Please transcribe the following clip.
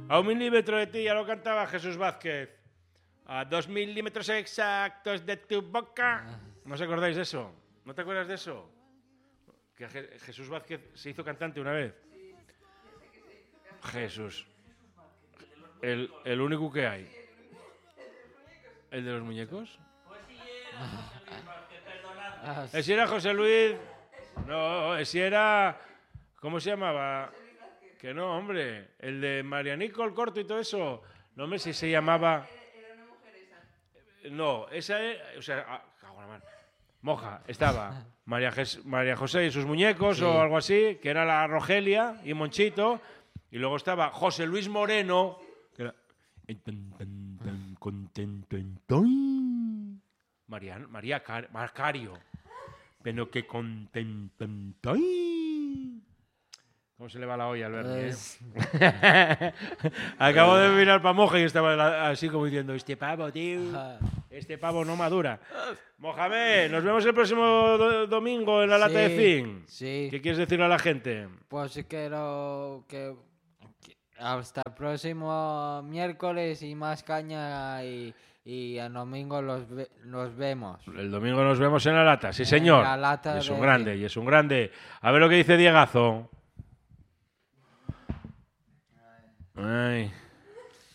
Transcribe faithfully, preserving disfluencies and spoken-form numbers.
A un milímetro de ti, ya lo cantaba Jesús Vázquez. A dos milímetros exactos de tu boca. ¿No os acordáis de eso? ¿No te acuerdas de eso? Que Je- Jesús Vázquez se hizo cantante una vez. Jesús. El, el único que hay. ¿El de los muñecos? ¿Ese era José Luis? No, ese era... ¿Cómo se llamaba? Que no, hombre. El de Marianico, el corto y todo eso. No, hombre, si se llamaba... No, esa es... O sea, ah, cago en la mar. Moja, estaba María, Jes- María José y sus muñecos, sí, o algo así, que era la Rogelia y Monchito. Y luego estaba José Luis Moreno, que era... María, María Car Macario. Pero que contento. ¿Cómo se le va la olla al Bernie, Es... eh? Acabo de mirar para Moja y estaba así como diciendo, este pavo, tío, este pavo no madura. Mohamed, nos vemos el próximo do domingo en la sí, lata de Fin. Sí. ¿Qué quieres decirle a la gente? Pues quiero que, que hasta el próximo miércoles y más caña y, y el domingo los, ve los vemos. El domingo nos vemos en la lata, sí señor. En la lata y es un de... grande, y es un grande. A ver lo que dice Diegazo. Ay.